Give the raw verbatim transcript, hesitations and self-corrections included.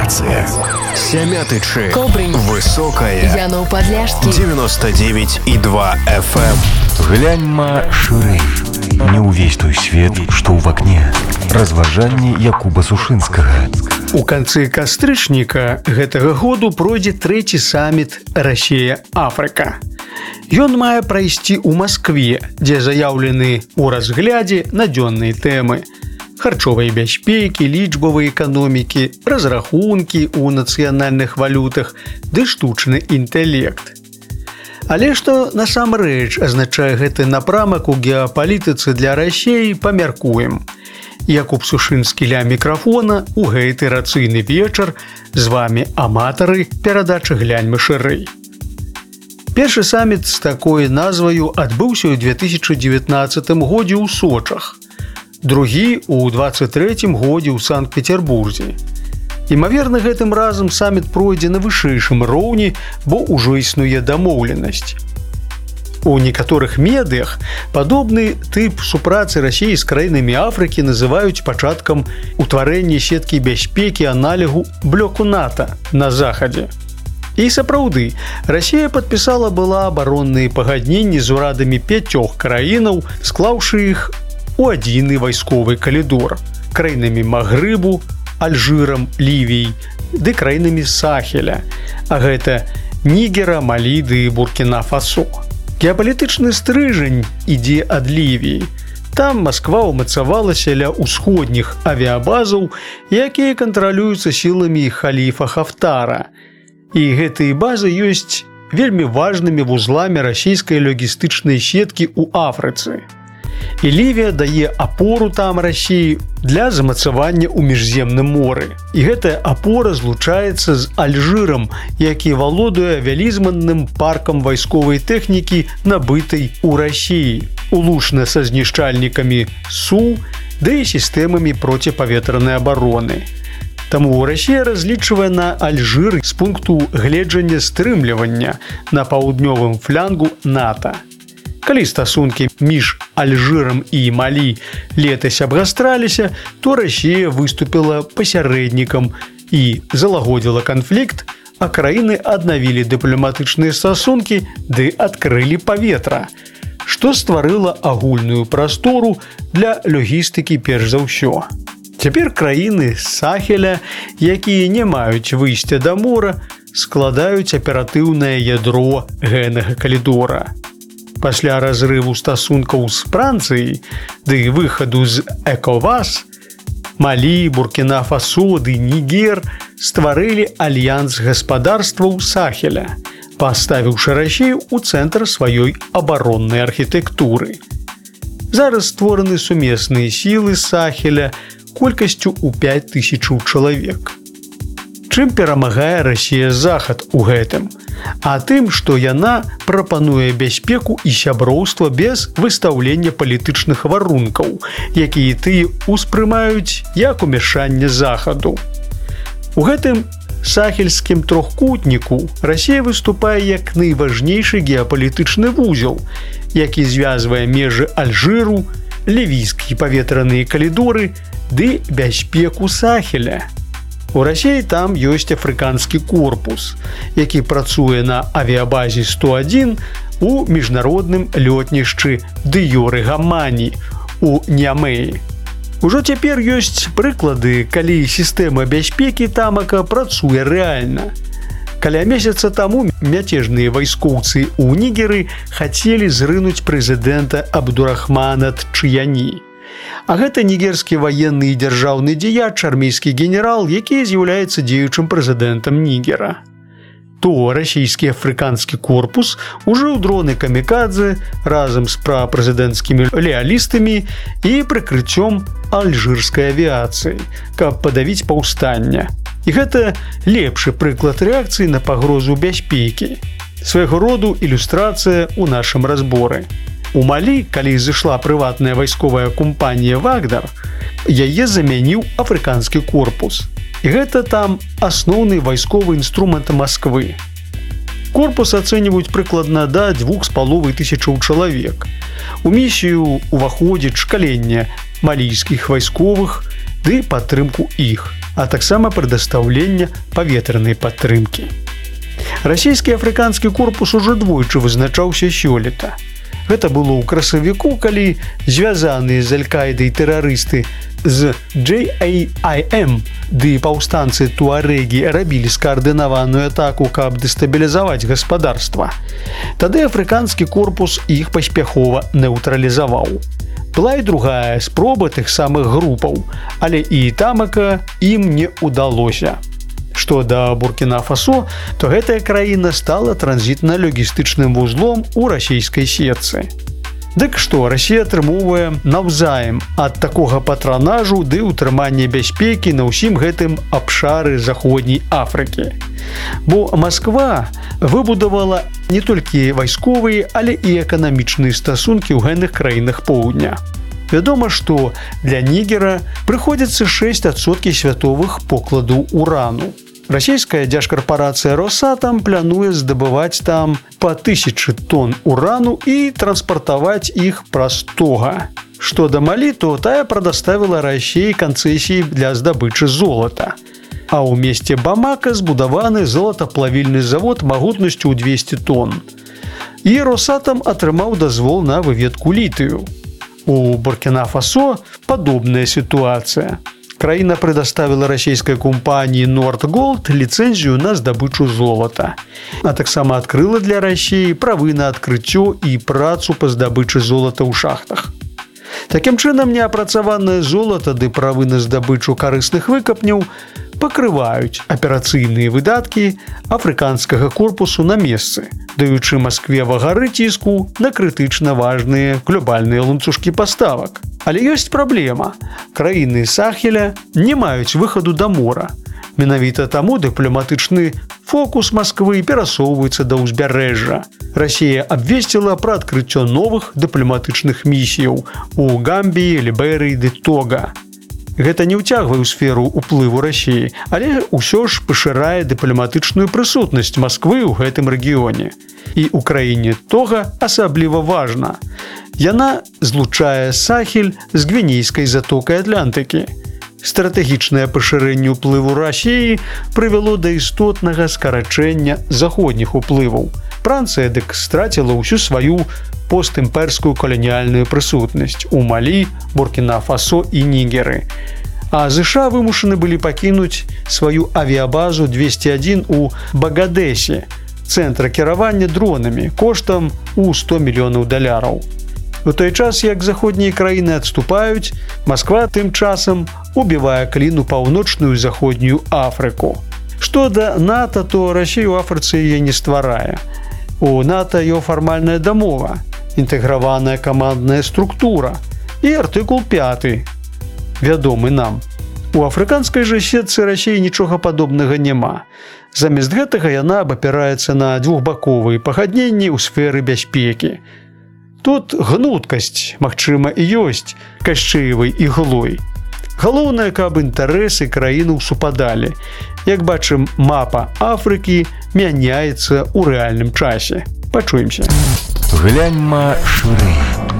Радыёстанцыя. Сямятычы. Кобрынь. Высокая. Янов Подляшский. девяносто девять и два эф эм. Гляньма шырэй. Не ўвесь той свет, што ў вакне. Разважанні Якуба Сушынскага. У канцы кастрычніка гэтага году пройдзе трэці саміт Расія-Афрыка. Ён мае прайсці ў Маскве, дзе заяўлены ў разглядзе надзённыя тэмы: харчовай бяспекі, лічбавай эканомікі, разрахункі ў нацыянальных валютах ды штучны інтэлект. Але што насамрэч азначае гэты напрамак у геапалітыцы для Расіі, памяркуем. Якуб Сушынскі ля мікрафона ў гэты рацыйны вечар. З вамі аматары перадачы «Гляньма шырэй». Першы саміт з такой назваю адбыўся ў две тысячы дзевятнаццатым годзе ў Сочах, другі ў дваццаць трэцім годзе ў Санкт-Петербурзе. Імаверна, гэтым разам саміт пройдзе на вышэйшым роўні, бо ўжо існуе дамоўленасць. У некаторых медыях падобны тып супрацы Расіі з краінамі Афрыкі называюць пачаткам утварэння сеткі бяспекі аналігу блоку НАТО на захадзе. І сапраўды, Расія падпісала была абаронныя пагадненні з урадамі пяцёх краінаў, склаўшы іх у адзіны вайсковы калідор краінамі Магрыбу, Альжырам, Лівіяй ды краінамі Сахеля, а гэта Нігера, Малі ды Буркіна-Фасо. Геапалітычны стрыжань ідзе ад Лівіі. Там Масква ўмацавалася ля ўсходніх авіябазаў, якія кантралююцца сіламі халіфа Хафтара. І гэтыя базы ёсць вельмі важнымі вузламі расійскай лагістычнай сеткі ў Афрыцы. І Лівія дае апору там Расіі для замацавання ў міжземным моры. І гэтая апора злучаецца з Альжырам, які валодуе вялізманным паркам вайсковай тэхнікі, набытай у Расіі, улучна са знішчальнікамі Су ды і сістэмамі проціпаветранай абароны. Таму Расія разлічвае на Альжыр з пункту гледжання стрымлівання на паўднёвым флянгу НАТО. Калі стасункі між Альжырам і Малі летась абгастраліся, то Расія выступіла пасярэднікам і залагодзіла канфлікт, а краіны аднавілі дыпламатычныя стасункі ды адкрылі паветра, што стварыла агульную прастору для лагістыкі перш за ўсё. Цяпер краіны Сахеля, якія не маюць выйсця да мора, складаюць аператыўнае ядро гэнага калідора. Пасля разрыву стасункаў з Францыяй ды выхаду з ЭКОВАС, Малі, Буркіна-Фасо ды Нігер стварылі альянс гаспадарстваў Сахеля, паставіўшы Расію ў цэнтр сваёй абароннай архітэктуры. Зараз створаны сумесныя сілы Сахеля колькасцю ў пяць тысячаў чалавек. Чым перамагае Расія захад у гэтым? А тым, што яна прапануе бяспеку і сяброўства без выстаўлення палітычных варункаў, якія тыя ўспрымаюць як умяшанне захаду. У гэтым сахельскім трохкутніку Расія выступае як найважнейшы геапалітычны вузел, які звязвае межы Альжыру, лівійскія паветраныя калідоры ды бяспеку Сахеля. У Расіі там ёсць афрыканскі корпус, які працуе на авіябазе сто адзін у міжнародным лётнішчы Дыёры Гамані у Нямеі. Ужо цяпер ёсць прыклады, калі сістэма бяспекі тамака працуе рэальна. Каля месяца таму мяцежныя вайскоўцы ў Нігеры хацелі зрынуць прэзідэнта Абдурахмана Тчыяні. А гэта нігерскі ваенны і дзяржаўны дзеяч, армейскі генерал, які з'яўляецца дзеючым прэзідэнтам Нігера. То расійскі афрыканскі корпус ужыў дроны камікадзе разам з прапрэзідэнцкімі леалістамі і прыкрыццём альжырскай авіяцыі, каб падавіць паўстання. І гэта лепшы прыклад рэакцыі на пагрозу бяспекі. Свайго роду ілюстрацыя ў нашым разборы. У Малі, калі зышла прыватная вайсковая кампанія «Вагнер», яе замяніў афрыканскі корпус. І гэта там асноўны вайсковы інструмент Масквы. Корпус ацэньваюць прыкладна да дзвюх з паловай тысячаў чалавек. У місію ўваходзіць шкаленне малійскіх вайсковых ды падтрымку іх. а таксама прадастаўлення паветранай падтрымкі. Расійскі афрыканскі корпус ужо двойчы вызначаўся сёлета. Гэта было ў красавіку, калі звязаныя з Аль-Каідай тэрарысты з джей эй ай эм ды паўстанцы туарэгі рабілі скаардынаваную атаку, каб дэстабілізаваць гаспадарства. Тады афрыканскі корпус іх паспяхова neutrалізаваў. Была і другая спроба тых самых групаў, але і тамака ім не ўдалося. Што да Буркіна-Фасо, то гэтая краіна стала транзітна-логістычным вузлом у расійскай сетцы. Дык што, Расія атрымоўвае навзаем ад такога патранажу ды ўтрымання бяспекі на ўсім гэтым абшары заходняй Афрыкі. Бо Масква выбудавала не толькі вайсковыя, але і эканамічныя стасункі ў гэтых краінах поўдня. Вядома, што для Нігера прыходзіцца шэсць адсоткаў святовых покладаў урану. Расійская дзяржкарпарацыя «Росатам» плануе здабываць там па тысячы тонн урану і транспартаваць іх праз Тога. Што да Малі, то тая прадаставіла Расіі канцэсіі для здабычы золата. А ў месце Бамака збудаваны золатаплавільны завод магутнасцю ў двесце тонн. І «Росатам» атрымаў дазвол на выведку літыю. У Буркіна-Фасо падобная сітуацыя. Краіна прадаставіла расійскай кампаніі «Нордголд» ліцэнзію на здабычу золата, а таксама адкрыла для Расіі правы на адкрыццё і працу па здабычы золата ў шахтах. Такім чынам, неапрацаванае золата ды правы на здабычу карысных выкапняў пакрываюць аперацыйныя выдаткі афрыканскага корпусу на месцы, даючы Маскве вагары ціску на крытычна важныя глобальныя ланцужкі паставак. Але ёсць праблема. Краіны Сахеля не маюць выхаду да мора. Менавіта таму дыпламатычны фокус Масквы перасоўваецца да ўзбярэжжа. Расія абвесціла пра адкрыццё новых дыпламатычных місіяў у Гамбіі, Ліберыі ды Тога. Гэта не ўцягвае ў сферу ўплыву Расіі, але ўсё ж пашырае дыпламатычную прысутнасць Масквы ў гэтым рэгіёне. І ў краіне Тога асабліва важна. Яна злучае Сахель з гвінейскай затокай Атлантыкі. Стратэгічнае пашырэнне ўплыву Расіі прывяло да істотнага скарачэння заходніх уплываў. Францыя дык страціла ўсю сваю постімперскую каланіяльную прысутнасць у Малі, Буркіна-Фасо і Нігеры. А ЗША вымушаны былі пакінуць сваю авіябазу двесце адзін у Багадэсе, цэнтра кіравання дронамі, коштам у сто мільёнаў даляраў. У той час, як заходнія краіны адступаюць, Масква тым часам убівае клін у паўночную і заходнюю Афрыку. Што да НАТО, то Расія ў Афрыцы яе не стварае. У НАТО ёй фармальная дамова, інтэграваная камандная структура і артыкул пяты, вядомы нам. У афрыканскай жа сетцы Расіі нічога падобнага няма. Замест гэтага яна абапіраецца на двухбаковыя пагадненні ў сферы бяспекі. Тут гнуткасць, магчыма, і ёсць кашчэевай іглой. Галоўнае, каб інтарэсы краінаў супадалі. Як бачым, мапа Афрыкі мяняецца ў рэальным часе. Пачуемся. Гляньма шырэй.